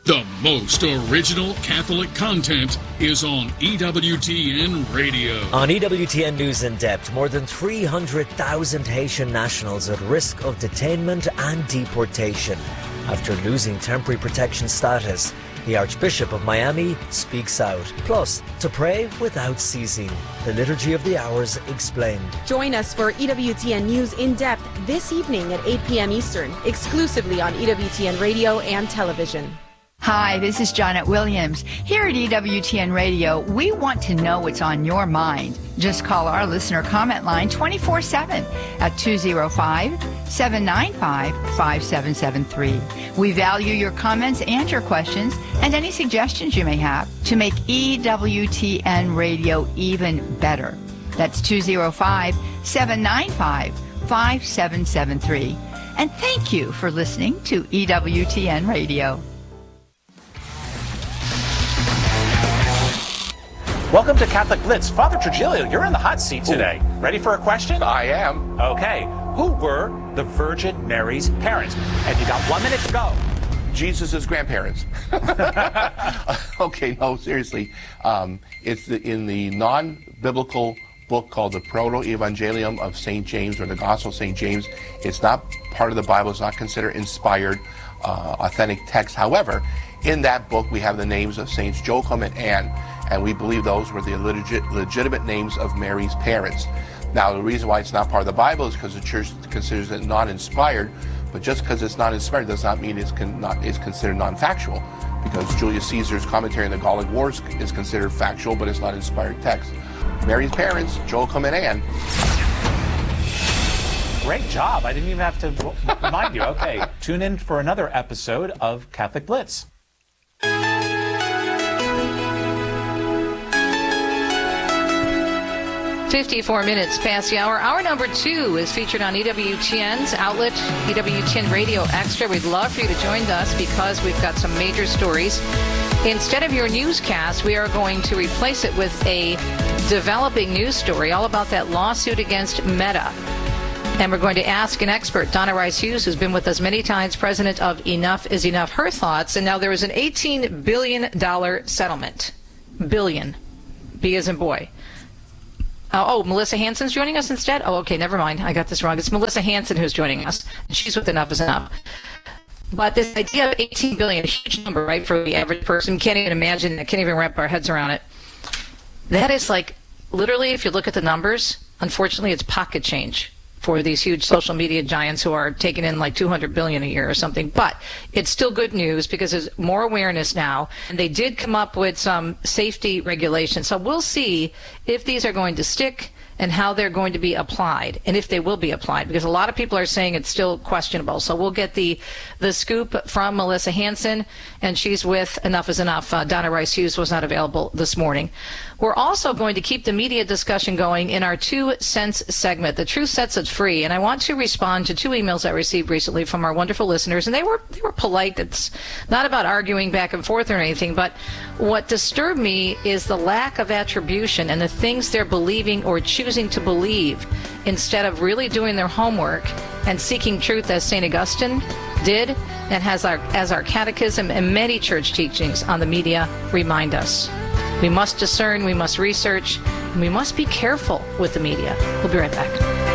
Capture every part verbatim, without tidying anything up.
The most original Catholic content is on E W T N Radio. On E W T N News in Depth, more than three hundred thousand Haitian nationals at risk of detainment and deportation after losing temporary protection status. The Archbishop of Miami speaks out. Plus, to pray without ceasing. The Liturgy of the Hours explained. Join us for E W T N News in Depth this evening at eight p.m. Eastern, exclusively on E W T N Radio and television. Hi, this is Janet Williams. Here at E W T N Radio, we want to know what's on your mind. Just call our listener comment line twenty-four seven at two oh five, seven nine five, five seven seven three. We value your comments and your questions and any suggestions you may have to make E W T N Radio even better. That's two oh five, seven nine five, five seven seven three. And thank you for listening to E W T N Radio. Welcome to Catholic Blitz. Father Trujillo, you're in the hot seat today. Ooh. Ready for a question? I am. Okay. Who were the Virgin Mary's parents? And you got one minute to go. Jesus' grandparents. Okay, no, seriously. Um, it's the, in the non-biblical book called the Proto-Evangelium of Saint James, or the Gospel of Saint James. It's not part of the Bible. It's not considered inspired, uh, authentic text. However, in that book, we have the names of Saints Joachim and Anne, and we believe those were the legit, legitimate names of Mary's parents. Now, the reason why it's not part of the Bible is because the Church considers it non-inspired, but just because it's not inspired does not mean it's, con- not, it's considered non-factual, because Julius Caesar's commentary on the Gallic Wars is considered factual, but it's not inspired text. Mary's parents, Joachim and Anne. Great job. I didn't even have to remind you. Okay, tune in for another episode of Catholic Blitz. fifty-four minutes past the hour. Hour number two is featured on E W T N's outlet, E W T N Radio Extra. We'd love for you to join us because we've got some major stories. Instead of your newscast, we are going to replace it with a developing news story all about that lawsuit against Meta. And we're going to ask an expert, Donna Rice Hughes, who's been with us many times, president of Enough is Enough, her thoughts. And now there is an eighteen billion dollars settlement. Billion. B as in boy. Uh, oh, Melissa Hansen's joining us instead? Oh, okay, never mind. I got this wrong. It's Melissa Hansen who's joining us. She's with Enough is Enough. But this idea of eighteen billion dollars, a huge number, right, for the average person. Can't even imagine it. Can't even wrap our heads around it. That is like, literally, if you look at the numbers, unfortunately, it's pocket change for these huge social media giants who are taking in like two hundred billion dollars a year or something. But it's still good news because there's more awareness now. And they did come up with some safety regulations. So we'll see if these are going to stick and how they're going to be applied, and if they will be applied, because a lot of people are saying it's still questionable. So we'll get the the scoop from Melissa Hansen, and she's with Enough is Enough. Uh, Donna Rice Hughes was not available this morning. We're also going to keep the media discussion going in our Two Cents segment. The truth sets us free, and I want to respond to two emails I received recently from our wonderful listeners, and they were they were polite. It's not about arguing back and forth or anything, but what disturbed me is the lack of attribution and the things they're believing or choosing to believe instead of really doing their homework and seeking truth as Saint Augustine did and has our as our catechism and many church teachings on the media remind us. We must discern, we must research, and we must be careful with the media. We'll be right back.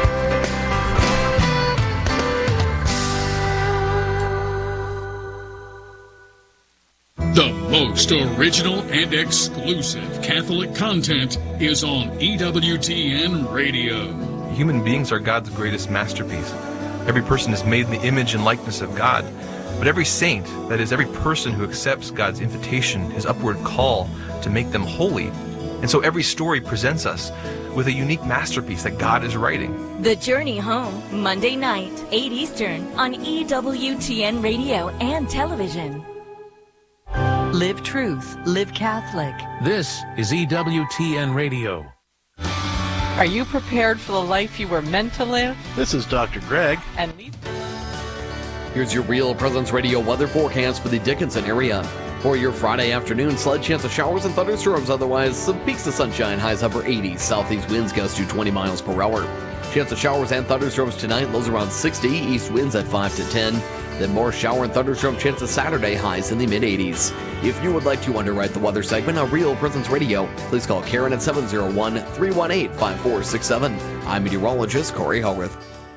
The most original and exclusive Catholic content is on E W T N Radio. Human beings are God's greatest masterpiece. Every person is made in the image and likeness of God. But every saint, that is, every person who accepts God's invitation, his upward call to make them holy. And so every story presents us with a unique masterpiece that God is writing. The Journey Home, Monday night, eight Eastern, on E W T N Radio and television. Live truth, live Catholic. This is E W T N Radio. Are you prepared for the life you were meant to live? This is Doctor Greg. And here's your Real Presence Radio weather forecast for the Dickinson area. For your Friday afternoon, slight chance of showers and thunderstorms. Otherwise, some peaks of sunshine, highs upper eighties. Southeast winds gust to twenty miles per hour. Chance of showers and thunderstorms tonight, lows around sixty. East winds at five to ten. Then more shower and thunderstorm chances Saturday, highs in the mid-eighties. If you would like to underwrite the weather segment on Real Presence Radio, please call Karen at seven oh one, three one eight, five four six seven. I'm meteorologist Corey Hallworth.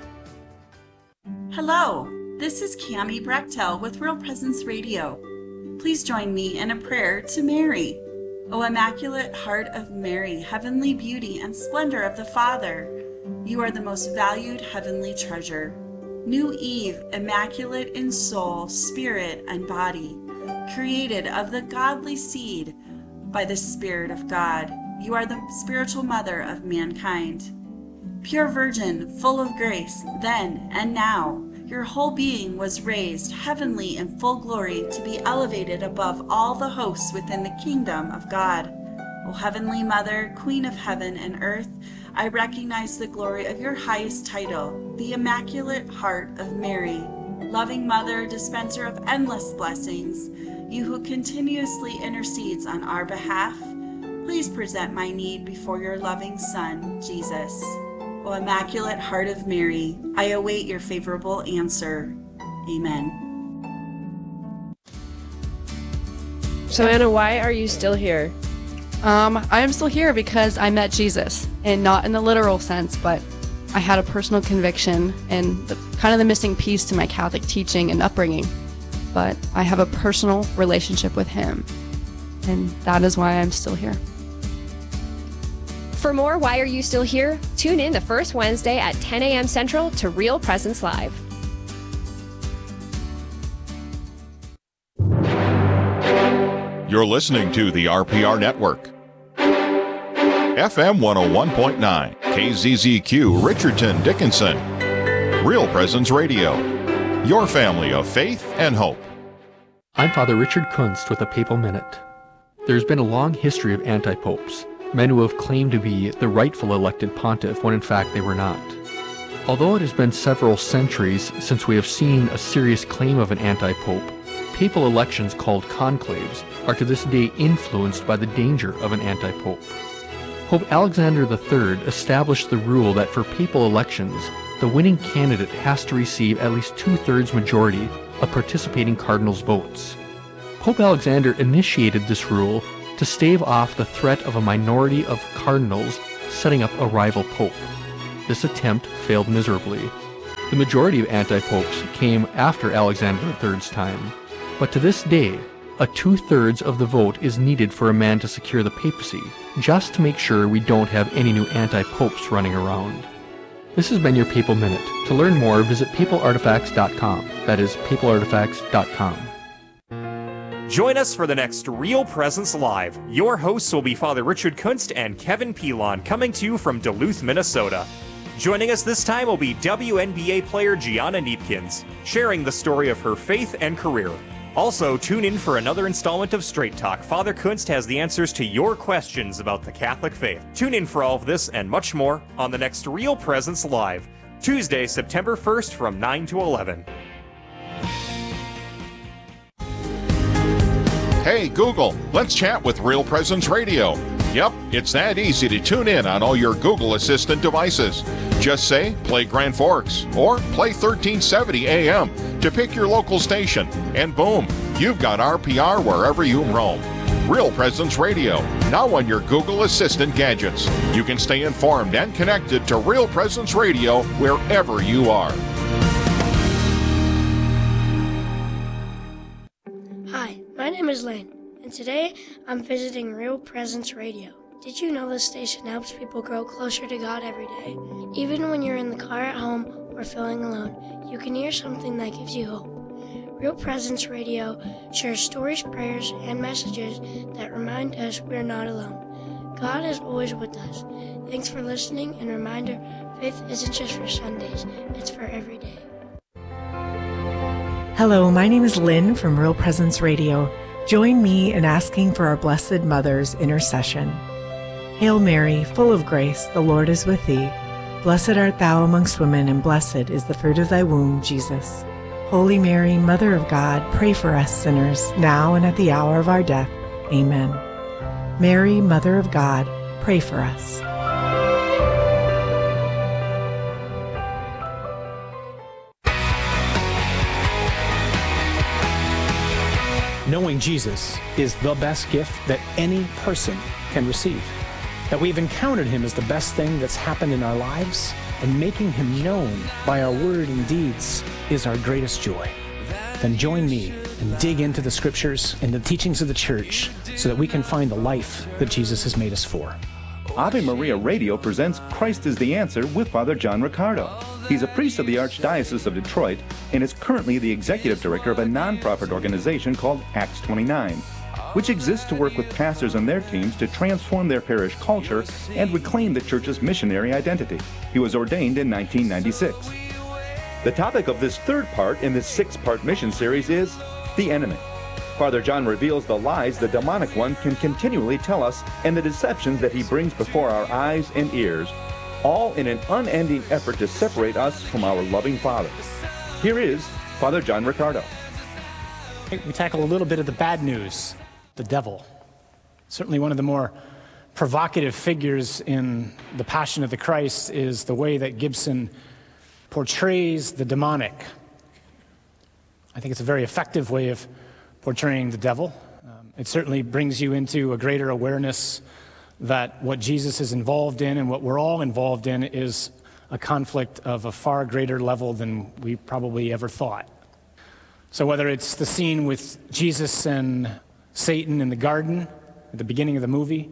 Hello, this is Cammie Brechtel with Real Presence Radio. Please join me in a prayer to Mary. O Immaculate Heart of Mary, heavenly beauty and splendor of the Father, you are the most valued heavenly treasure. New Eve, immaculate in soul, spirit, and body, created of the godly seed by the Spirit of God. You are the spiritual mother of mankind. Pure Virgin, full of grace, then and now, your whole being was raised heavenly in full glory to be elevated above all the hosts within the kingdom of God. O Heavenly Mother, Queen of heaven and earth, I recognize the glory of your highest title, the Immaculate Heart of Mary. Loving Mother, dispenser of endless blessings, you who continuously intercedes on our behalf, please present my need before your loving Son, Jesus. O Immaculate Heart of Mary, I await your favorable answer. Amen. So Anna, why are you still here? Um, I am still here because I met Jesus, and not in the literal sense, but I had a personal conviction and the, kind of the missing piece to my Catholic teaching and upbringing. But I have a personal relationship with him, and that is why I'm still here. For more Why Are You Still Here? Tune in the first Wednesday at ten a.m. Central to Real Presence Live. You're listening to the R P R Network. F M one oh one point nine, K Z Z Q, Richardson, Dickinson. Real Presence Radio. Your family of faith and hope. I'm Father Richard Kunst with a Papal Minute. There's been a long history of anti-popes, men who have claimed to be the rightful elected pontiff when in fact they were not. Although it has been several centuries since we have seen a serious claim of an anti-pope, papal elections called conclaves are to this day influenced by the danger of an anti-pope. Pope Alexander the Third established the rule that for papal elections, the winning candidate has to receive at least two-thirds majority of participating cardinals' votes. Pope Alexander initiated this rule to stave off the threat of a minority of cardinals setting up a rival pope. This attempt failed miserably. The majority of anti-popes came after Alexander the Third's time, but to this day, a two-thirds of the vote is needed for a man to secure the papacy, just to make sure we don't have any new anti-popes running around. This has been your Papal Minute. To learn more, visit papal artifacts dot com. That is papal artifacts dot com. Join us for the next Real Presence Live. Your hosts will be Father Richard Kunst and Kevin Pilon, coming to you from Duluth, Minnesota. Joining us this time will be W N B A player Gianna Neepkins, sharing the story of her faith and career. Also, tune in for another installment of Straight Talk. Father Kunst has the answers to your questions about the Catholic faith. Tune in for all of this and much more on the next Real Presence Live, Tuesday, September first from nine to eleven. Hey Google, let's chat with Real Presence Radio. Yep, it's that easy to tune in on all your Google Assistant devices. Just say, play Grand Forks, or play thirteen seventy A M to pick your local station, and boom, you've got R P R wherever you roam. Real Presence Radio, now on your Google Assistant gadgets. You can stay informed and connected to Real Presence Radio wherever you are. Hi, my name is Lane, and today I'm visiting Real Presence Radio. Did you know this station helps people grow closer to God every day? Even when you're in the car at home or feeling alone, you can hear something that gives you hope. Real Presence Radio shares stories, prayers, and messages that remind us we're not alone. God is always with us. Thanks for listening, and reminder, faith isn't just for Sundays, it's for every day. Hello, my name is Lynn from Real Presence Radio. Join me in asking for our Blessed Mother's intercession. Hail Mary, full of grace, the Lord is with thee. Blessed art thou amongst women, and blessed is the fruit of thy womb, Jesus. Holy Mary, Mother of God, pray for us sinners, now and at the hour of our death. Amen. Mary, Mother of God, pray for us. knowing Jesus is the best gift that any person can receive. That we've encountered him is the best thing that's happened in our lives, and making him known by our word and deeds is our greatest joy. Then join me and dig into the scriptures and the teachings of the church so that we can find the life that Jesus has made us for. Ave Maria Radio presents Christ is the Answer with Father John Riccardo. He's a priest of the Archdiocese of Detroit and is currently the executive director of a nonprofit organization called Acts twenty-nine, which exists to work with pastors and their teams to transform their parish culture and reclaim the church's missionary identity. He was ordained in nineteen ninety-six. The topic of this third part in this six-part mission series is the enemy. Father John reveals the lies the demonic one can continually tell us and the deceptions that he brings before our eyes and ears, all in an unending effort to separate us from our loving Father. Here is Father John Riccardo. We tackle a little bit of the bad news, the devil. Certainly one of the more provocative figures in The Passion of the Christ is the way that Gibson portrays the demonic. I think it's a very effective way of portraying the devil. Um, it certainly brings you into a greater awareness that what Jesus is involved in and what we're all involved in is a conflict of a far greater level than we probably ever thought. So whether it's the scene with Jesus and Satan in the garden at the beginning of the movie,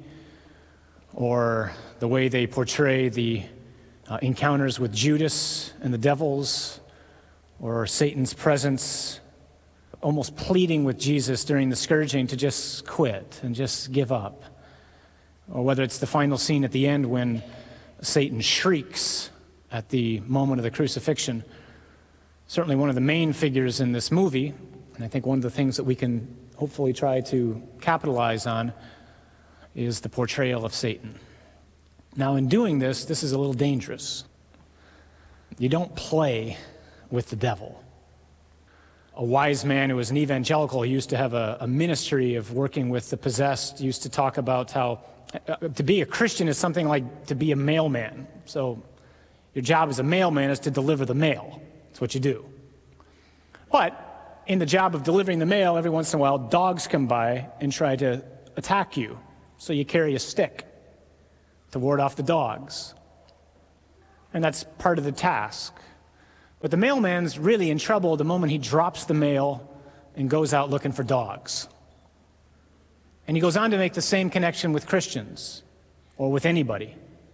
or the way they portray the uh, encounters with Judas and the devils, or Satan's presence almost pleading with Jesus during the scourging to just quit and just give up. Or whether it's the final scene at the end when Satan shrieks at the moment of the crucifixion. Certainly one of the main figures in this movie, and I think one of the things that we can hopefully try to capitalize on, is the portrayal of Satan. Now in doing this, this is a little dangerous. You don't play with the devil. A wise man who was an evangelical, he used to have a, a ministry of working with the possessed, used to talk about how uh, to be a Christian is something like to be a mailman. So your job as a mailman is to deliver the mail. That's what you do. But in the job of delivering the mail, every once in a while, dogs come by and try to attack you. So you carry a stick to ward off the dogs. And that's part of the task. But the mailman's really in trouble the moment he drops the mail and goes out looking for dogs. And he goes on to make the same connection with Christians or with anybody.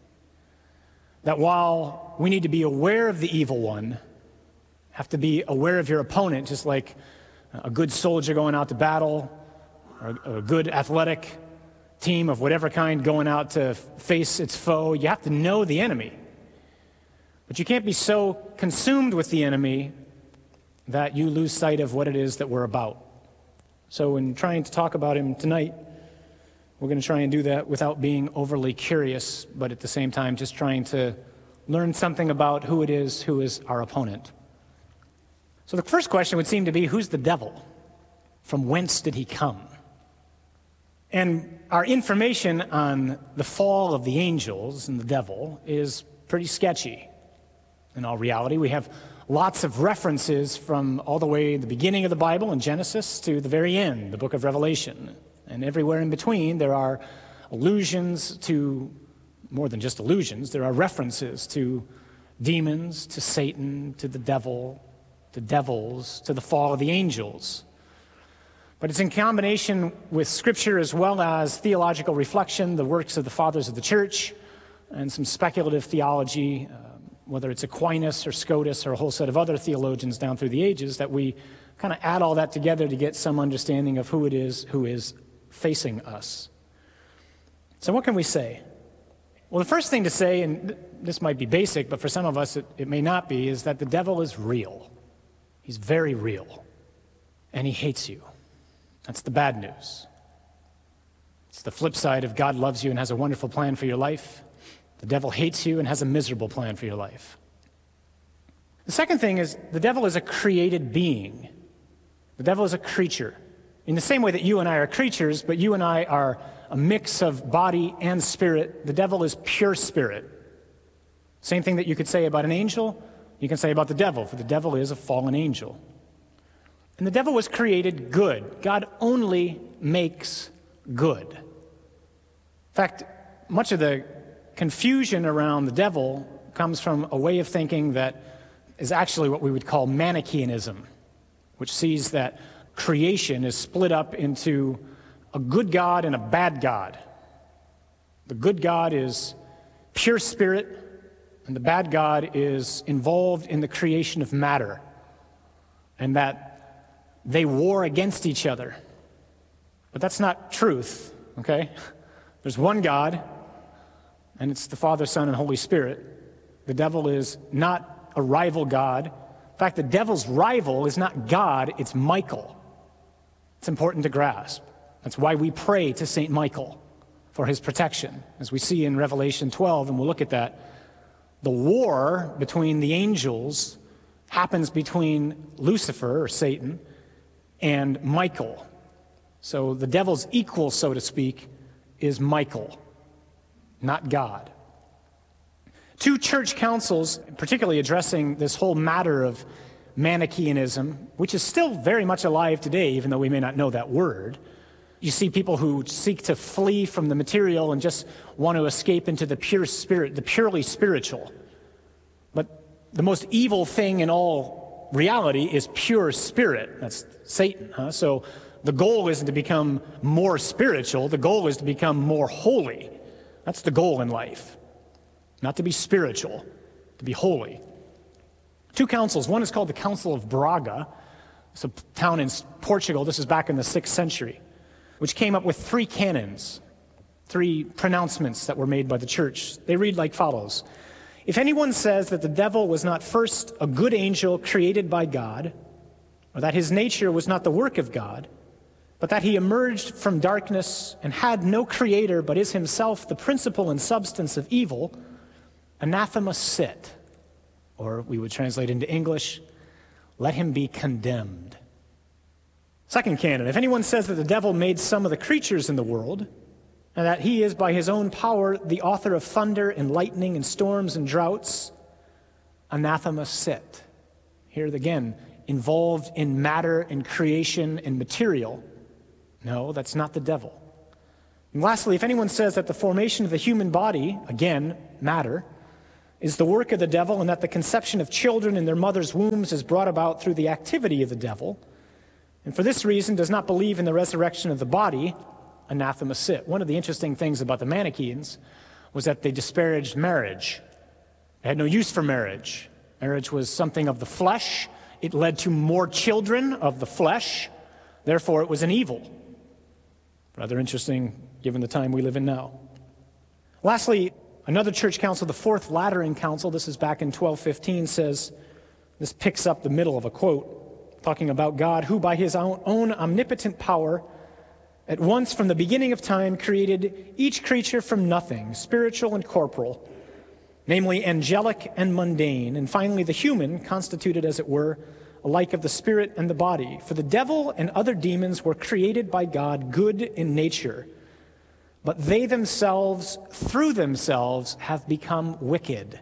That while we need to be aware of the evil one, have to be aware of your opponent, just like a good soldier going out to battle, or a good athletic team of whatever kind going out to face its foe, you have to know the enemy. But you can't be so consumed with the enemy that you lose sight of what it is that we're about. So in trying to talk about him tonight, we're going to try and do that without being overly curious, but at the same time just trying to learn something about who it is who is our opponent. So the first question would seem to be, who's the devil? From whence did he come? And our information on the fall of the angels and the devil is pretty sketchy. In all reality, we have lots of references from all the way the beginning of the Bible in Genesis to the very end, the book of Revelation. And everywhere in between, there are allusions to, more than just allusions, there are references to demons, to Satan, to the devil, to devils, to the fall of the angels. But it's in combination with Scripture as well as theological reflection, the works of the fathers of the church, and some speculative theology, uh, whether it's Aquinas or Scotus or a whole set of other theologians down through the ages, that we kind of add all that together to get some understanding of who it is who is facing us. So what can we say? Well, the first thing to say, and th- this might be basic, but for some of us it, it may not be, is that the devil is real. He's very real. And he hates you. That's the bad news. It's the flip side of God loves you and has a wonderful plan for your life. The devil hates you and has a miserable plan for your life. The second thing is the devil is a created being. The devil is a creature. In the same way that you and I are creatures, but you and I are a mix of body and spirit, the devil is pure spirit. Same thing that you could say about an angel, you can say about the devil, for the devil is a fallen angel. And the devil was created good. God only makes good. In fact, much of the confusion around the devil comes from a way of thinking that is actually what we would call Manichaeanism, which sees that creation is split up into a good God and a bad God. The good God is pure spirit, and the bad God is involved in the creation of matter, and that they war against each other. But that's not truth, okay? There's one God, and it's the Father, Son, and Holy Spirit. The devil is not a rival God. In fact, the devil's rival is not God, it's Michael. It's important to grasp. That's why we pray to Saint Michael for his protection. As we see in Revelation twelve, and we'll look at that, the war between the angels happens between Lucifer, or Satan, and Michael. So the devil's equal, so to speak, is Michael, not God. Two church councils, particularly addressing this whole matter of Manichaeanism, which is still very much alive today, even though we may not know that word. You see people who seek to flee from the material and just want to escape into the pure spirit, the purely spiritual. But the most evil thing in all reality is pure spirit. That's Satan. Huh? So the goal isn't to become more spiritual. The goal is to become more holy. That's the goal in life. Not to be spiritual, to be holy. Two councils. One is called the Council of Braga. It's a town in Portugal. This is back in the sixth century, which came up with three canons, three pronouncements that were made by the church. They read like follows. If anyone says that the devil was not first a good angel created by God, or that his nature was not the work of God, but that he emerged from darkness and had no creator but is himself the principle and substance of evil, anathema sit, or we would translate into English, let him be condemned. Second canon, if anyone says that the devil made some of the creatures in the world, and that he is by his own power the author of thunder and lightning and storms and droughts, anathema sit. Here again, involved in matter and creation and material. No, that's not the devil. And lastly, if anyone says that the formation of the human body, again, matter, is the work of the devil, and that the conception of children in their mother's wombs is brought about through the activity of the devil, and for this reason does not believe in the resurrection of the body, anathema sit. One of the interesting things about the Manichaeans was that they disparaged marriage. They had no use for marriage. Marriage was something of the flesh. It led to more children of the flesh. Therefore, it was an evil. Rather interesting given the time we live in now. Lastly, another church council, the Fourth Lateran Council, this is back in twelve fifteen, says, this picks up the middle of a quote, talking about God, who by his own, own omnipotent power, at once from the beginning of time, created each creature from nothing, spiritual and corporal, namely angelic and mundane, and finally the human, constituted, as it were, alike of the spirit and the body. For the devil and other demons were created by God good in nature, but they themselves, through themselves, have become wicked.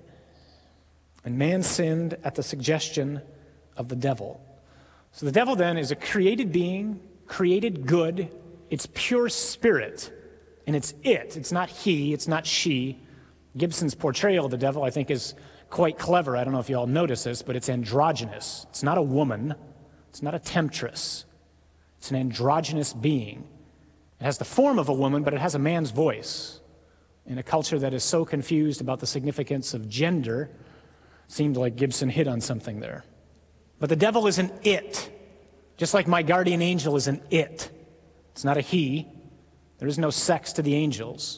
And man sinned at the suggestion of the devil. So the devil then is a created being, created good. It's pure spirit, and it's it. It's not he, it's not she. Gibson's portrayal of the devil, I think, is quite clever. I don't know if you all notice this, but it's androgynous. It's not a woman. It's not a temptress. It's an androgynous being. It has the form of a woman, but it has a man's voice. In a culture that is so confused about the significance of gender, it seemed like Gibson hit on something there. But the devil is an it, just like my guardian angel is an it. It's not a he. There is no sex to the angels.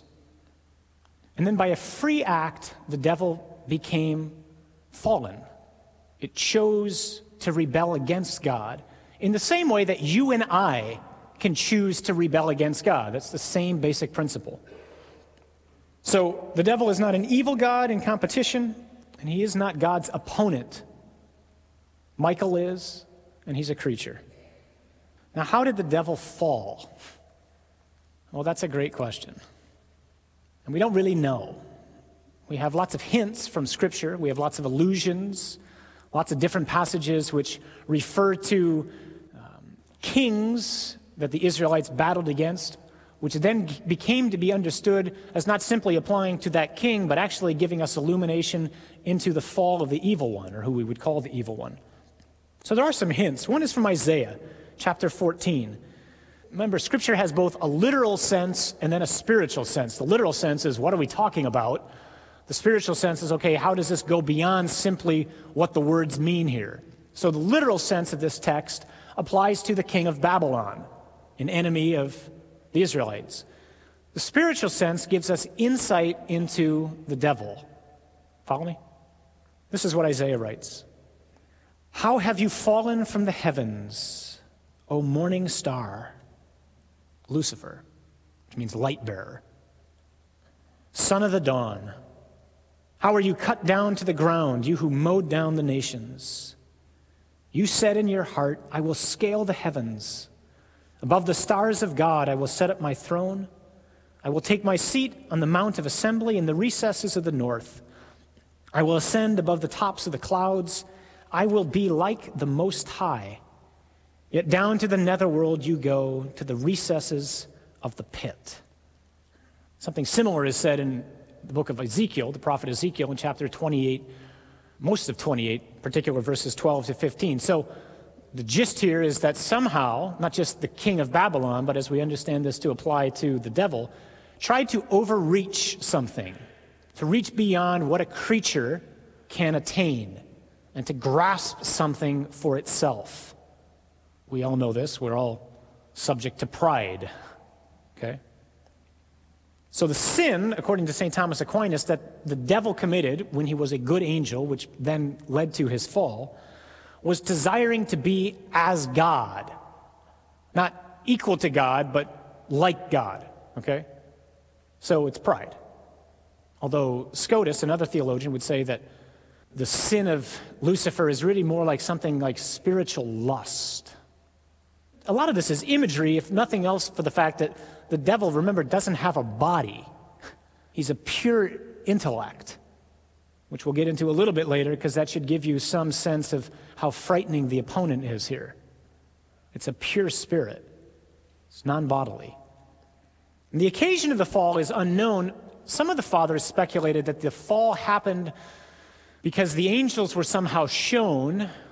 And then by a free act, the devil became fallen. It chose to rebel against God in the same way that you and I can choose to rebel against God. That's the same basic principle. So the devil is not an evil God in competition, and he is not God's opponent. Michael is, and he's a creature. Now, how did the devil fall? Well, that's a great question. And we don't really know. We have lots of hints from Scripture. We have lots of allusions, lots of different passages which refer to uh, kings that the Israelites battled against, which then became to be understood as not simply applying to that king, but actually giving us illumination into the fall of the evil one, or who we would call the evil one. So there are some hints. One is from Isaiah chapter fourteen. Remember, Scripture has both a literal sense and then a spiritual sense. The literal sense is, what are we talking about? The spiritual sense is, okay, how does this go beyond simply what the words mean here? So the literal sense of this text applies to the king of Babylon, an enemy of the Israelites. The spiritual sense gives us insight into the devil. Follow me? This is what Isaiah writes. How have you fallen from the heavens, O morning star, Lucifer, which means light bearer, son of the dawn. How are you cut down to the ground, you who mowed down the nations? You said in your heart, I will scale the heavens. Above the stars of God, I will set up my throne. I will take my seat on the mount of assembly in the recesses of the north. I will ascend above the tops of the clouds. I will be like the Most High. Yet down to the netherworld you go, to the recesses of the pit. Something similar is said in the book of Ezekiel, the prophet Ezekiel, in chapter twenty-eight, most of twenty-eight, particular verses twelve to fifteen. So the gist here is that somehow, not just the king of Babylon, but as we understand this to apply to the devil, tried to overreach something, to reach beyond what a creature can attain, and to grasp something for itself. We all know this. We're all subject to pride. Okay? So the sin, according to Saint Thomas Aquinas, that the devil committed when he was a good angel, which then led to his fall, was desiring to be as God. Not equal to God, but like God. Okay? So it's pride. Although Scotus, another theologian, would say that the sin of Lucifer is really more like something like spiritual lust. A lot of this is imagery, if nothing else, for the fact that the devil, remember, doesn't have a body. He's a pure intellect, which we'll get into a little bit later, because that should give you some sense of how frightening the opponent is here. It's a pure spirit. It's non-bodily. And the occasion of the fall is unknown. Some of the fathers speculated that the fall happened because the angels were somehow shown